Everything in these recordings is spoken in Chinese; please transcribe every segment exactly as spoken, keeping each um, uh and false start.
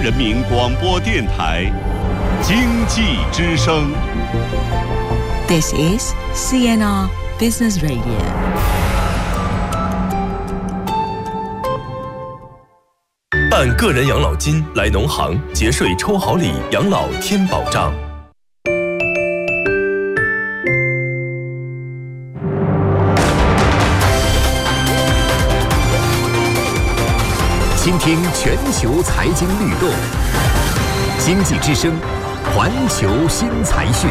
人民广播电台经济之声。 This is C N R Business Radio。 办个人养老金来农行节税抽好礼，养老添保障。 倾听全球财经律动，经济之声，环球新财讯。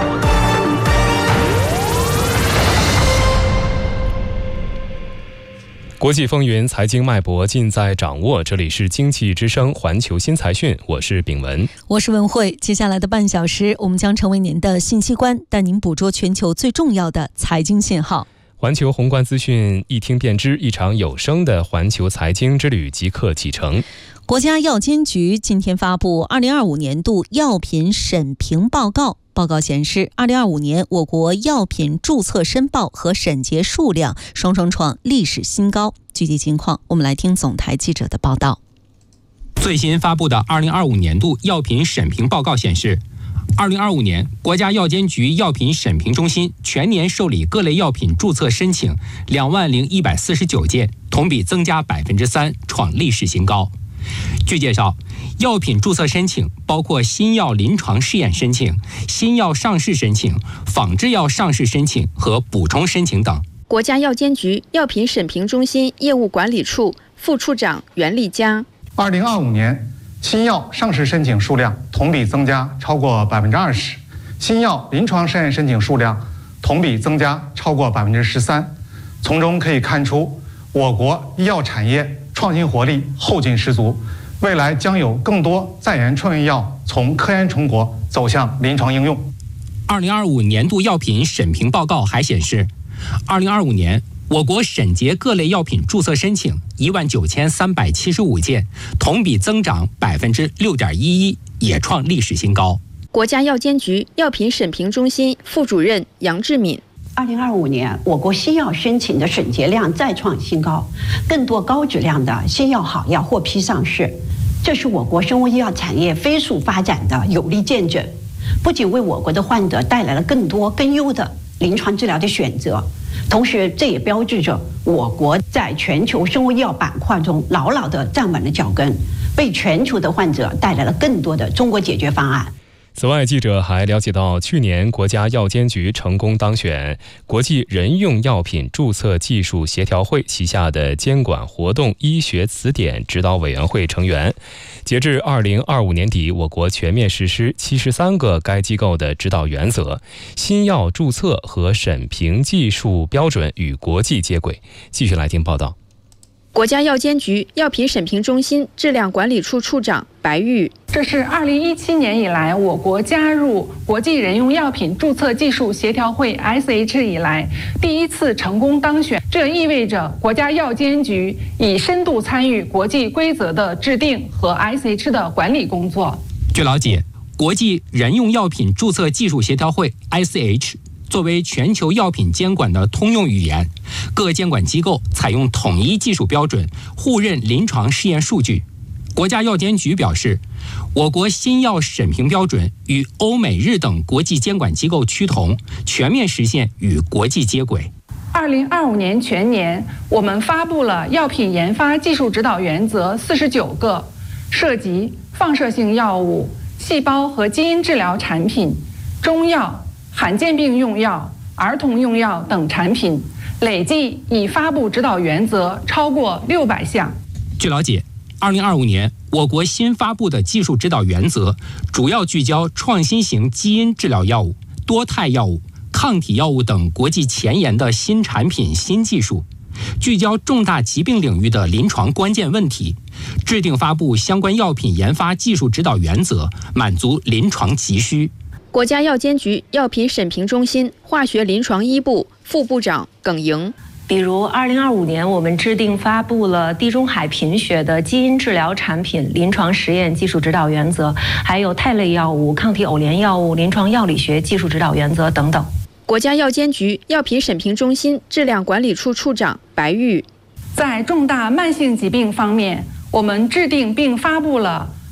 国际风云，财经脉搏尽在掌握。这里是经济之声环球新财讯，我是炳文， 我是文慧。接下来的半小时，我们将成为您的信息官，带您捕捉全球最重要的财经信号。 环球宏观资讯一听便知，一场有声的环球财经之旅即刻启程。 国家药监局今天发布二零二五年度药品审评报告。报告显示，二零二五年我国药品注册申报和审结数量双双创历史新高。具体情况，我们来听总台记者的报道。 最新发布的二零二五年度药品审评报告显示，二零二五年国家药监局药品审评中心全年受理各类药品注册申请两万零一百四十九件，同比增加百分之三，创历史新高。据介绍，药品注册申请包括新药临床试验申请、新药上市申请、仿制药上市申请和补充申请等。 国家药监局药品审评中心业务管理处副处长袁立佳： 二零二五年新药上市申请数量同比增加超过百分之二十，新药临床试验申请数量同比增加超过百分之十三。从中可以看出，我国医药产业创新活力后劲十足，未来将有更多在研创业药从科研成果走向临床应用。 二零二五年度药品审评报告还显示，二零二五年我国审结各类药品注册申请一万九千三百七十五件，同比增长百分之六点一一，也创历史新高。 国家药监局药品审评中心副主任杨志敏： 二零二五年，我国新药申请的审结量再创新高，更多高质量的新药好药获批上市，这是我国生物医药产业飞速发展的有力见证。不仅为我国的患者带来了更多更优的临床治疗的选择，同时这也标志着我国在全球生物医药板块中牢牢地站稳了脚跟，为全球的患者带来了更多的中国解决方案。 此外，记者还了解到，去年国家药监局成功当选国际人用药品注册技术协调会旗下的监管活动医学词典指导委员会成员。截至二零二五年底，我国全面实施七十三个该机构的指导原则，新药注册和审评技术标准与国际接轨。继续来听报道。 国家药监局药品审评中心质量管理处处长白玉： 这是二零一七年以来我国加入国际人用药品注册技术协调会 S H 以来第一次成功当选，这意味着国家药监局已深度参与国际规则的制定和 S H 的管理工作。 据了解，国际人用药品注册技术协调会 S H作为全球药品监管的通用语言，各监管机构采用统一技术标准，互认临床试验数据。国家药监局表示，我国新药审评标准与欧美日等国际监管机构趋同，全面实现与国际接轨。 二零二五年全年，我们发布了药品研发技术指导原则四十九个，涉及放射性药物、细胞和基因治疗产品、中药、罕见病用药、儿童用药等产品，累计已发布指导原则超过六百项。 据了解，二零二五年我国新发布的技术指导原则主要聚焦创新型基因治疗药物、多肽药物、抗体药物等国际前沿的新产品新技术，聚焦重大疾病领域的临床关键问题，制定发布相关药品研发技术指导原则，满足临床急需。 国家药监局药品审评中心化学临床一部副部长耿莹： 比如二零二五年我们制定发布了地中海贫血的基因治疗产品临床实验技术指导原则，还有肽类药物、抗体偶联药物临床药理学技术指导原则等等。 国家药监局药品审评中心质量管理处处长白玉： 在重大慢性疾病方面，我们制定并发布了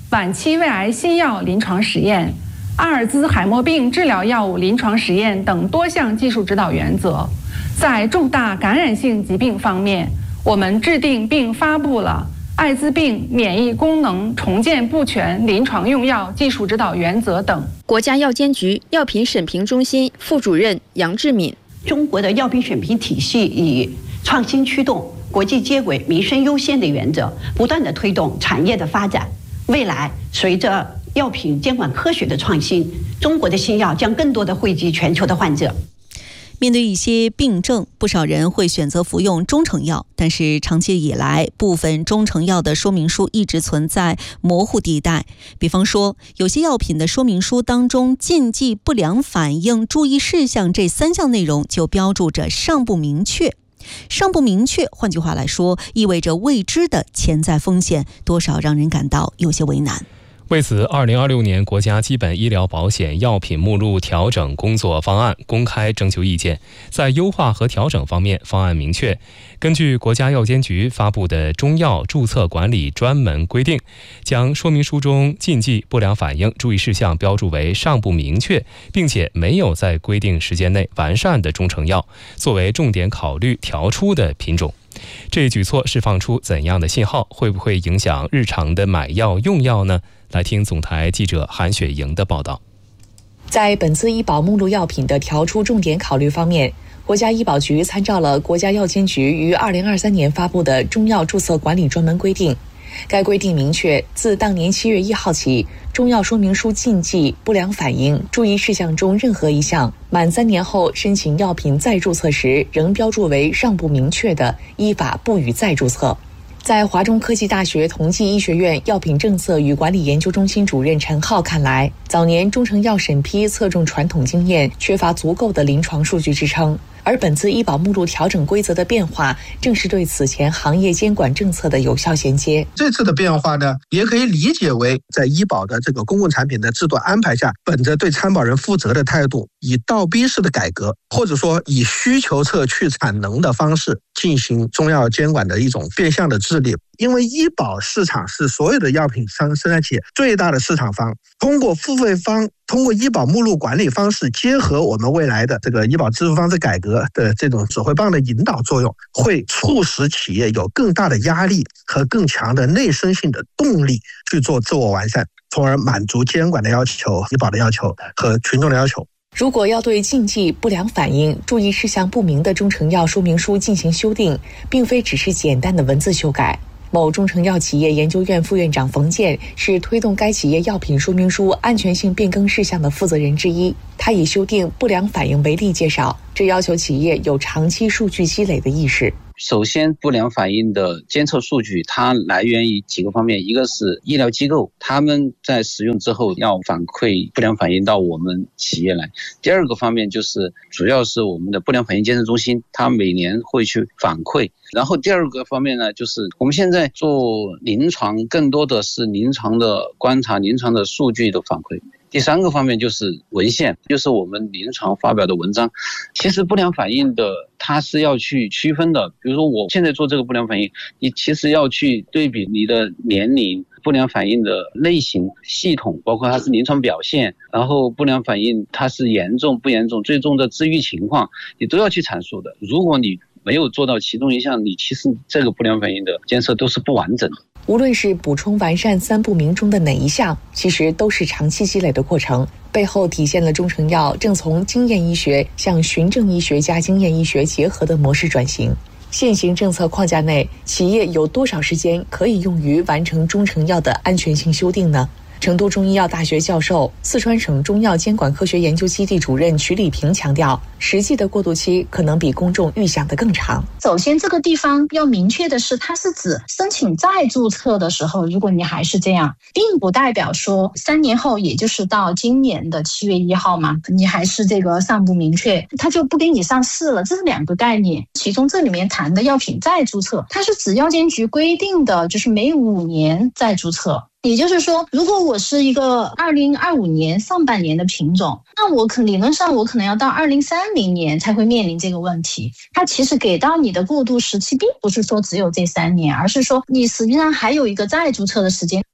晚期胃癌新药临床实验、阿尔兹海默病治疗药物临床实验等多项技术指导原则。在重大感染性疾病方面，我们制定并发布了艾滋病免疫功能重建不全临床用药技术指导原则等。 国家药监局药品审评中心副主任杨志敏： 中国的药品审评体系以创新驱动、国际接轨、民生优先的原则，不断地推动产业的发展。未来，随着药品监管科学的创新，中国的新药将更多地惠及全球的患者。 面对一些病症，不少人会选择服用中成药，但是长期以来，部分中成药的说明书一直存在模糊地带。比方说，有些药品的说明书当中，禁忌、不良反应、注意事项这三项内容就标注着尚不明确。尚不明确，换句话来说，意味着未知的潜在风险，多少让人感到有些为难。 为此，二零二六年国家基本医疗保险药品目录调整工作方案公开征求意见。在优化和调整方面，方案明确，根据国家药监局发布的中药注册管理专门规定，将说明书中禁忌、不良反应、注意事项标注为尚不明确，并且没有在规定时间内完善的中成药，作为重点考虑调出的品种。这一举措释放出怎样的信号？会不会影响日常的买药用药呢？来听总台记者韩雪莹的报道。 在本次医保目录药品的调出重点考虑方面，国家医保局参照了国家药监局于二零二三年发布的中药注册管理专门规定。该规定明确，自当年七月一号起，中药说明书禁忌、不良反应、注意事项中任何一项，满三年后申请药品再注册时仍标注为尚不明确的，依法不予再注册。在华中科技大学同济医学院药品政策与管理研究中心主任陈浩看来，早年中成药审批侧重传统经验，缺乏足够的临床数据支撑。而本次医保目录调整规则的变化，正是对此前行业监管政策的有效衔接。 这次的变化呢，也可以理解为在医保的这个公共产品的制度安排下，本着对参保人负责的态度，以倒逼式的改革，或者说以需求侧去产能的方式进行中药监管的一种变相的治理。因为医保市场是所有的药品商生产企业最大的市场方，通过付费方，通过医保目录管理方式，结合我们未来的这个医保支付方式改革的这种指挥棒的引导作用，会促使企业有更大的压力和更强的内生性的动力去做自我完善，从而满足监管的要求、医保的要求和群众的要求。 如果要对禁忌、不良反应、注意事项不明的中成药说明书进行修订，并非只是简单的文字修改。某中成药企业研究院副院长冯健是推动该企业药品说明书安全性变更事项的负责人之一。他以修订不良反应为例介绍，这要求企业有长期数据积累的意识。 首先，不良反应的监测数据它来源于几个方面，一个是医疗机构，他们在使用之后要反馈不良反应到我们企业来。第二个方面就是主要是我们的不良反应监测中心，它每年会去反馈。然后第二个方面呢，就是我们现在做临床更多的是临床的观察、临床的数据的反馈。第三个方面就是文献，就是我们临床发表的文章。其实不良反应的它是要去区分的，比如说我现在做这个不良反应，你其实要去对比你的年龄、不良反应的类型、系统，包括它是临床表现，然后不良反应它是严重不严重、最终的治愈情况，你都要去阐述的。如果你没有做到其中一项，你其实这个不良反应的监测都是不完整的。 无论是补充完善三不明中的哪一项，其实都是长期积累的过程，背后体现了中成药正从经验医学向循证医学加经验医学结合的模式转型。现行政策框架内，企业有多少时间可以用于完成中成药的安全性修订呢？成都中医药大学教授、四川省中药监管科学研究基地主任曲礼平强调，实际的过渡期可能比公众预想的更长。 首先，这个地方要明确的是，它是指申请再注册的时候，如果你还是这样，并不代表说三年后，也就是到今年的七月一号嘛，你还是这个尚不明确，它就不给你上市了。这是两个概念。其中这里面谈的药品再注册，它是指药监局规定的，就是每五年再注册。也就是说，如果我是一个二零二五年上半年的品种，那我可理论上我可能要到二零三零年才会面临这个问题。它其实给到你的过渡时期并不是说只有这三年，而是说你实际上还有一个再注册的时间。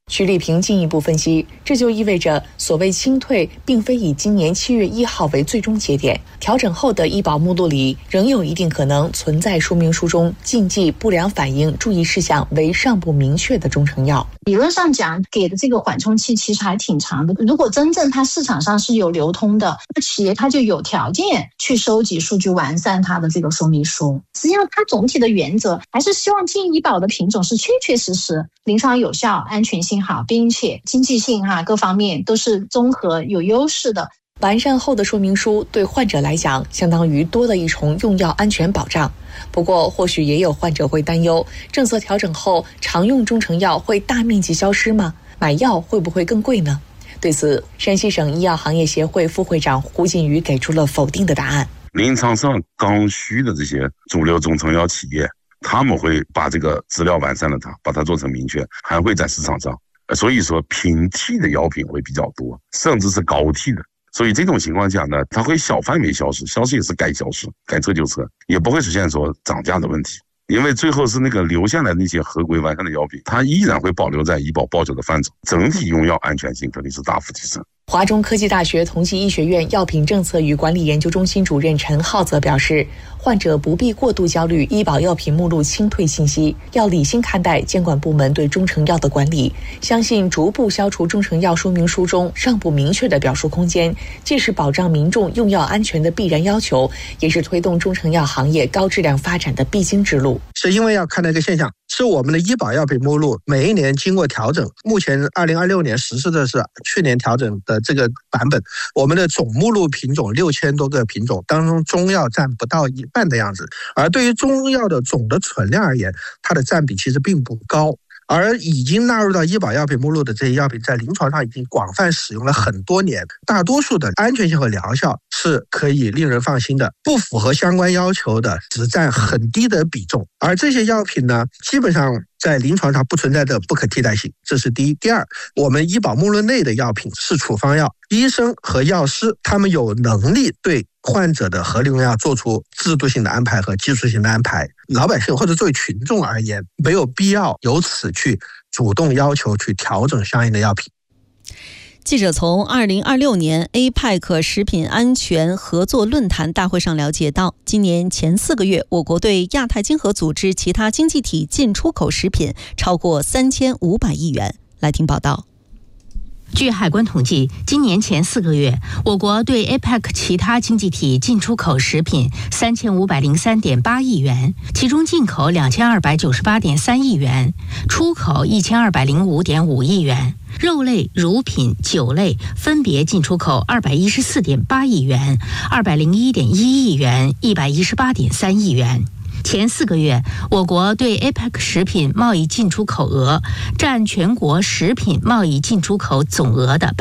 徐立平进一步分析，这就意味着所谓清退并非以今年七月一号为最终节点，调整后的医保目录里仍有一定可能存在说明书中禁忌、不良反应、注意事项为尚不明确的中成药。 理论上讲，给的这个缓冲期其实还挺长的。如果真正它市场上是有流通的，那企业它就有条件去收集数据，完善它的这个说明书。实际上，它总体的原则还是希望进医保的品种是确确实实、临床有效、安全性好，并且经济性哈各方面都是综合有优势的。 完善后的说明书对患者来讲，相当于多了一重用药安全保障。不过，或许也有患者会担忧，政策调整后，常用中成药会大面积消失吗？买药会不会更贵呢？对此，山西省医药行业协会副会长胡锦宇给出了否定的答案。 临床上刚需的这些主流中成药企业，他们会把这个资料完善了它，把它做成明确，还会在市场上。所以说平替的药品会比较多，甚至是高替的。所以这种情况下呢，它会小范围消失，消失也是该消失，该撤就撤，也不会出现说涨价的问题。因为最后是那个留下来那些合规完善的药品，它依然会保留在医保报销的范畴，整体用药安全性肯定是大幅提升。 华中科技大学同济医学院药品政策与管理研究中心主任陈浩则表示，患者不必过度焦虑医保药品目录清退信息，要理性看待监管部门对中成药的管理，相信逐步消除中成药说明书中尚不明确的表述空间，既是保障民众用药安全的必然要求，也是推动中成药行业高质量发展的必经之路。 是因为要看到一个现象，是我们的医保药品目录每一年经过调整，目前二零二六年实施的是去年调整的这个版本，我们的总目录品种六千多个品种当中，中药占不到一半的样子，而对于中药的总的存量而言，它的占比其实并不高。而已经纳入到医保药品目录的这些药品，在临床上已经广泛使用了很多年，大多数的安全性和疗效是可以令人放心的，不符合相关要求的只占很低的比重。而这些药品呢，基本上在临床上不存在的不可替代性，这是第一。第二，我们医保目录内的药品是处方药，医生和药师他们有能力对患者的合理用药做出制度性的安排和技术性的安排，老百姓或者作为群众而言，没有必要由此去主动要求去调整相应的药品。 记者从二零二六年 A P E C 食品安全合作论坛大会上了解到，今年前四个月，我国对亚太经合组织其他经济体进出口食品超过三千五百亿元。来听报道。 据海关统计，今年前四个月，我国对 A P E C 其他经济体进出口食品三千五百零三点八亿元，其中进口两千二百九十八点三亿元，出口一千二百零五点五亿元。肉类、乳品、酒类分别进出口二百一十四点八亿元、二百零一点一亿元、一百一十八点三亿元。前四个月，我国对 A P E C 食品贸易进出口额占全国食品贸易进出口总额的